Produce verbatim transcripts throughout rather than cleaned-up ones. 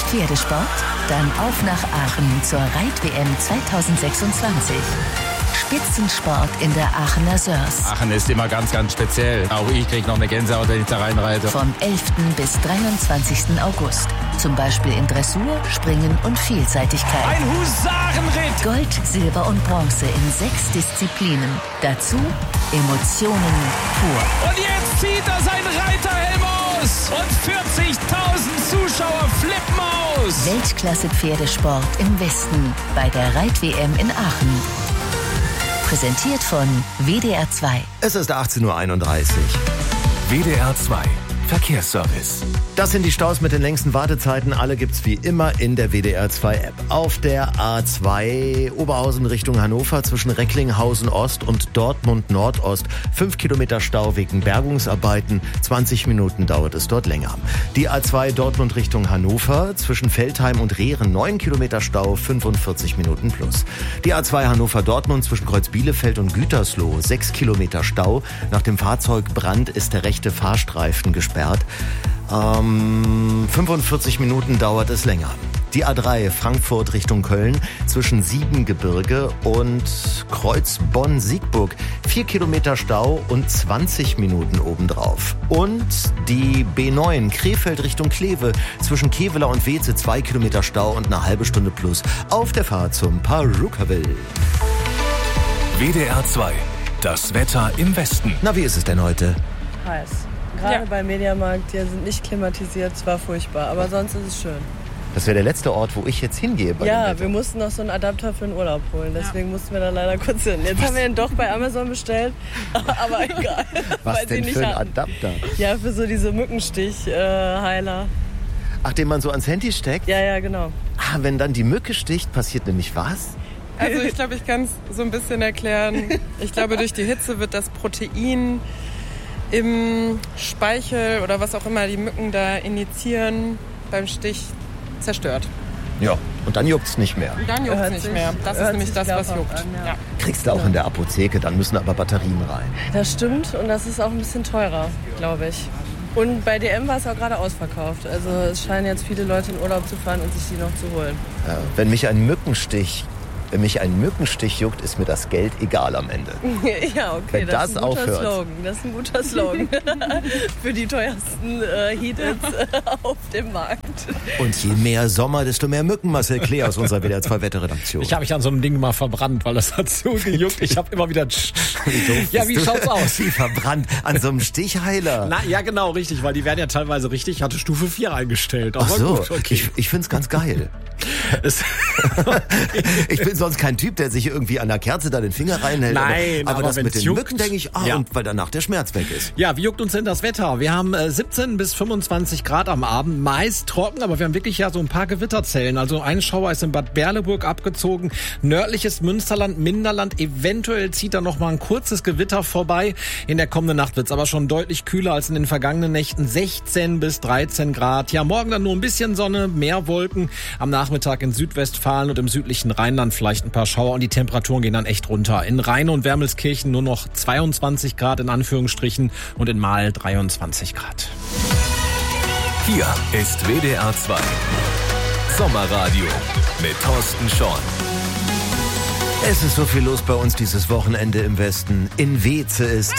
Pferdesport? Dann auf nach Aachen zur Reit-W M zwanzig sechsundzwanzig. Spitzensport in der Aachener Sörs. Aachen ist immer ganz, ganz speziell. Auch ich kriege noch eine Gänsehaut, wenn ich da reinreite. Vom elften bis dreiundzwanzigsten August. Zum Beispiel in Dressur, Springen und Vielseitigkeit. Ein Husarenritt! Gold, Silber und Bronze in sechs Disziplinen. Dazu Emotionen pur. Und jetzt zieht er sein Reiterhelm aus und vierzigtausend Zuschauer flippen aus. Weltklasse-Pferdesport im Westen bei der Reit-W M in Aachen. Präsentiert von W D R zwei. Es ist achtzehn Uhr einunddreißig. W D R zwei Verkehrsservice. Das sind die Staus mit den längsten Wartezeiten. Alle gibt's wie immer in der W D R zwei App. Auf der A zwei Oberhausen Richtung Hannover zwischen Recklinghausen Ost und Dortmund Nordost. Fünf Kilometer Stau wegen Bergungsarbeiten. zwanzig Minuten dauert es dort länger. Die A zwei Dortmund Richtung Hannover zwischen Veltheim und Rehren. neun Kilometer Stau, fünfundvierzig Minuten plus. Die A zwei Hannover Dortmund zwischen Kreuz Bielefeld und Gütersloh. sechs Kilometer Stau. Nach dem Fahrzeugbrand ist der rechte Fahrstreifen gesperrt. Ähm, fünfundvierzig Minuten dauert es länger. Die A drei Frankfurt Richtung Köln zwischen Siebengebirge und Kreuz Bonn-Siegburg. Vier Kilometer Stau und zwanzig Minuten obendrauf. Und die B neun Krefeld Richtung Kleve zwischen Kevela und Weze. Zwei Kilometer Stau und eine halbe Stunde plus auf der Fahrt zum Perukaville. W D R zwei. Das Wetter im Westen. Na, wie ist es denn heute? Heiß. Gerade ja. Beim Mediamarkt, die sind nicht klimatisiert, es war furchtbar, aber sonst ist es schön. Das wäre der letzte Ort, wo ich jetzt hingehe. Bei ja, wir mussten noch so einen Adapter für den Urlaub holen, deswegen ja. mussten wir da leider kurz hin. Jetzt Was? haben wir ihn doch bei Amazon bestellt, aber egal. Was denn für ein Adapter? Ja, für so diese Mückenstich-Heiler. Äh, Ach, den man so ans Handy steckt? Ja, ja, genau. Ah, wenn dann die Mücke sticht, passiert nämlich was? Also ich glaube, ich kann es so ein bisschen erklären. Ich glaube, durch die Hitze wird das Protein im Speichel oder was auch immer die Mücken da injizieren beim Stich zerstört. Ja, und dann juckt's nicht mehr. Und dann juckt's nicht sich, mehr. Das ist nämlich das, was juckt. An, ja. Ja. Kriegst du auch in der Apotheke, dann müssen aber Batterien rein. Das stimmt und das ist auch ein bisschen teurer, glaube ich. Und bei D M war es auch gerade ausverkauft. Also es scheinen jetzt viele Leute in Urlaub zu fahren und sich die noch zu holen. Ja, wenn mich ein Mückenstich Wenn mich ein Mückenstich juckt, ist mir das Geld egal am Ende. Ja, okay, Wenn das, das ist ein guter aufhört. Slogan. Das ist ein guter Slogan für die teuersten äh, Heat-Its äh, auf dem Markt. Und je mehr Sommer, desto mehr Mücken, Marcel Klee aus unserer W D R zwei Wetterredaktion. Ich habe mich an so einem Ding mal verbrannt, weil das hat so gejuckt. Ich habe immer wieder... Wie ja, wie du? schaut's aus? Wie verbrannt an so einem Stichheiler. Na, ja, genau, richtig, weil die werden ja teilweise richtig. Ich hatte Stufe vier eingestellt. Ach so, gut, okay. ich, ich find's ganz geil. Ich bin sonst kein Typ, der sich irgendwie an der Kerze da den Finger reinhält. Nein, aber, aber, aber das mit den juckt, Mücken denke ich, ah, ja. und weil danach der Schmerz weg ist. Ja, wie juckt uns denn das Wetter? Wir haben äh, siebzehn bis fünfundzwanzig Grad am Abend, meist trocken, aber wir haben wirklich ja so ein paar Gewitterzellen. Also ein Schauer ist in Bad Berleburg abgezogen, nördliches Münsterland, Minderland, eventuell zieht da noch mal ein kurzes Gewitter vorbei. In der kommenden Nacht wird's aber schon deutlich kühler als in den vergangenen Nächten, sechzehn bis dreizehn Grad. Ja, morgen dann nur ein bisschen Sonne, mehr Wolken, am Nachmittag in Südwestfalen und im südlichen Rheinland vielleicht ein paar Schauer und die Temperaturen gehen dann echt runter. In Rheine und Wermelskirchen nur noch zweiundzwanzig Grad in Anführungsstrichen und in Mahl dreiundzwanzig Grad. Hier ist W D R zwei Sommerradio mit Thorsten Schorn. Es ist so viel los bei uns dieses Wochenende im Westen. In Weze ist...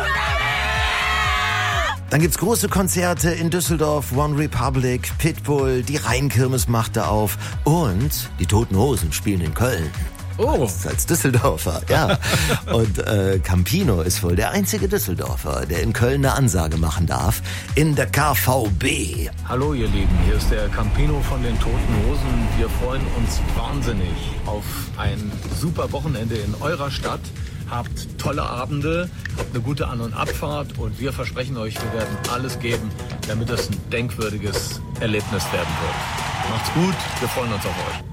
Dann gibt's große Konzerte in Düsseldorf, One Republic, Pitbull, die Rheinkirmes machte auf und die Toten Hosen spielen in Köln. Oh. Als, als Düsseldorfer, ja. Und äh, Campino ist wohl der einzige Düsseldorfer, der in Köln eine Ansage machen darf. In der K V B. Hallo ihr Lieben, hier ist der Campino von den Toten Hosen. Wir freuen uns wahnsinnig auf ein super Wochenende in eurer Stadt. Habt tolle Abende, habt eine gute An- und Abfahrt und wir versprechen euch, wir werden alles geben, damit es ein denkwürdiges Erlebnis werden wird. Macht's gut, wir freuen uns auf euch.